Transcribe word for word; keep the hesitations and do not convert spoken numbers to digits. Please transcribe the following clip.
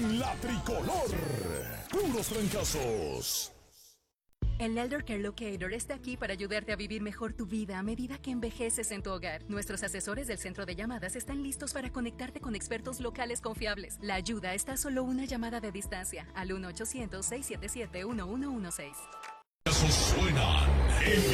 en la tricolor. Puros trancazos. El Elder Care Locator está aquí para ayudarte a vivir mejor tu vida a medida que envejeces en tu hogar. Nuestros asesores del centro de llamadas están listos para conectarte con expertos locales confiables. La ayuda está a solo una llamada de distancia al uno ochocientos, seiscientos setenta y siete, uno uno uno seis. Suenan en